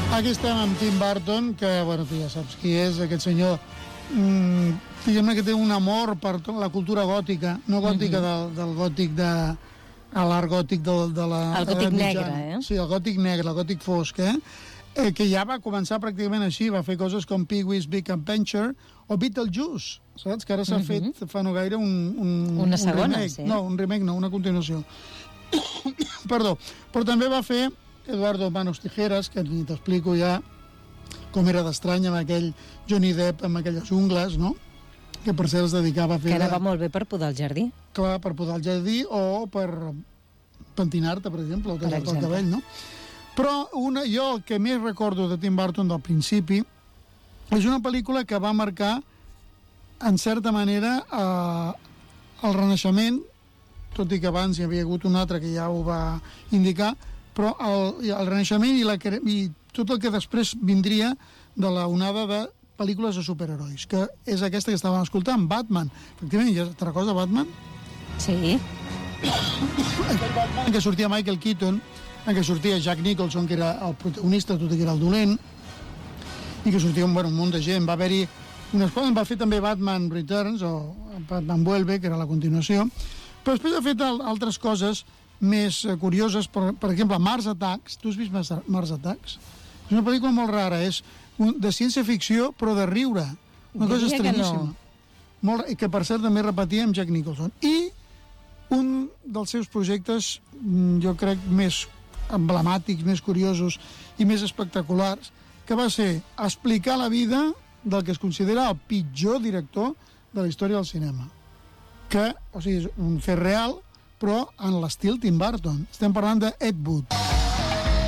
Aquí estem amb Tim Burton, que, bueno, tu ja saps qui és, aquest senyor, diguem-ne que té un amor per la cultura gòtica, no gòtica del gòtic de... a l'art gòtic de la... El gòtic negre, Sí, el gòtic negre, el gòtic fosc, que ja va començar pràcticament així, va fer coses com Pee-wee's Big Adventure o Beetlejuice, saps? Que ara s'ha fet fa no gaire una segona, remake. sí. No, un remake no, una continuació. Perdó, però també va fer Eduardo Manos Tijeras, que ni t'explico ja com era d'estrany amb aquell Johnny Depp amb aquelles ungles, no? Que per cert es dedicava a fer... Que ara va molt bé per podar el jardí. Clar, per podar el jardí o per pentinar-te, per exemple, o tallar-te el cabell, no? Però jo el que més recordo de Tim Burton del principi és una pel·lícula que va marcar, en certa manera, el Renaixement, tot i que abans hi havia hagut un altre que ja ho va indicar, però el Renaixement i tot el que després vindria de la onada de pel·lícules de superherois, que és aquesta que estàvem escoltant, Batman. Efectivament, ja te recordes de Batman? Sí. En què sortia Michael Keaton, en què sortia Jack Nicholson, que era el protagonista, tot i que era el dolent, i que sortia un munt de gent. Va haver-hi unes coses, va fer també Batman Returns, o Batman Vuelve, que era la continuació, però després ha fet altres coses més curioses, per exemple, Mars Attacks. Tu has vist Mars Attacks? És una pel·lícula molt rara, és de ciència-ficció, però de riure. Una cosa estranyíssima. Que, per cert, també repetia amb Jack Nicholson. I un dels seus projectes, jo crec, més emblemàtics, més curiosos i més espectaculars, que va ser explicar la vida del que es considera el pitjor director de la història del cinema. Que, o sigui, és un fet real, però en l'estil Tim Burton. Estem parlant de Ed Wood.